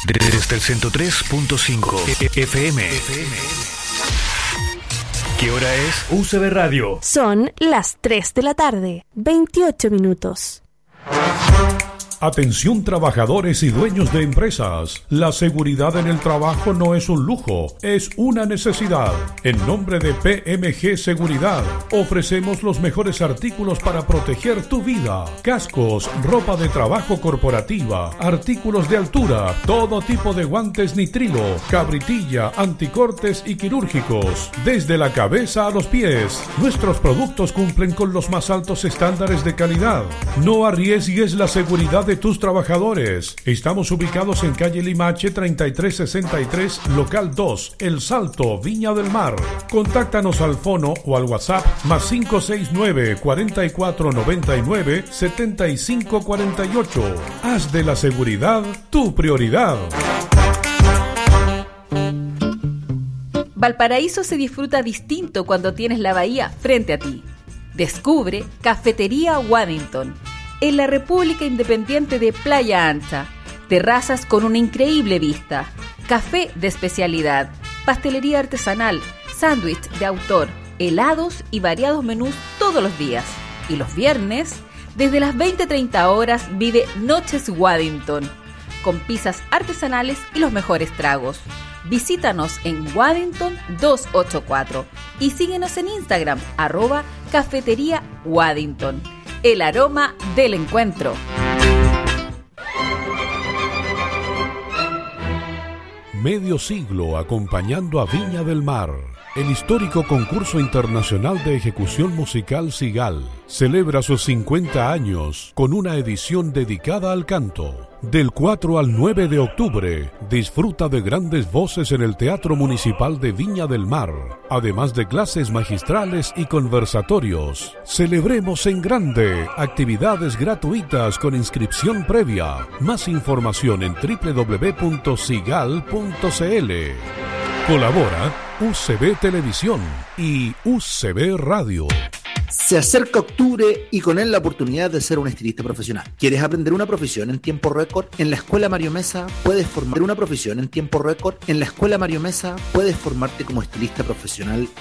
Desde el 103.5 FM. ¿Qué hora es? UCB Radio. Son las 3 de la tarde, 28 minutos. Atención trabajadores y dueños de empresas. La seguridad en el trabajo no es un lujo, es una necesidad. En nombre de PMG Seguridad, ofrecemos los mejores artículos para proteger tu vida. Cascos, ropa de trabajo corporativa, artículos de altura, todo tipo de guantes nitrilo, cabritilla, anticortes y quirúrgicos. Desde la cabeza a los pies, nuestros productos cumplen con los más altos estándares de calidad. No arriesgues la seguridad de tus trabajadores. Estamos ubicados en calle Limache 3363, local 2, El Salto, Viña del Mar. Contáctanos al fono o al WhatsApp más 569 4499 7548. Haz de la seguridad tu prioridad. Valparaíso se disfruta distinto cuando tienes la bahía frente a ti. Descubre Cafetería Waddington, en la República Independiente de Playa Ancha. Terrazas con una increíble vista, café de especialidad, pastelería artesanal, sándwich de autor, helados y variados menús todos los días. Y los viernes, desde las 20:30 horas, vive Noches Waddington, con pizzas artesanales y los mejores tragos. Visítanos en Waddington 284 y síguenos en Instagram, @Cafetería Waddington. El aroma del encuentro. Medio siglo acompañando a Viña del Mar. El histórico concurso internacional de ejecución musical Sigal celebra sus 50 años con una edición dedicada al canto. Del 4 al 9 de octubre, disfruta de grandes voces en el Teatro Municipal de Viña del Mar, además de clases magistrales y conversatorios. Celebremos en grande, actividades gratuitas con inscripción previa. Más información en www.sigal.cl. Colabora UCB Televisión y UCB Radio. Se acerca octubre y con él la oportunidad de ser un estilista profesional. ¿Quieres aprender una profesión en tiempo récord? En la Escuela Mario Mesa puedes formarte una profesión en tiempo récord. En la Escuela Mario Mesa puedes formarte como estilista profesional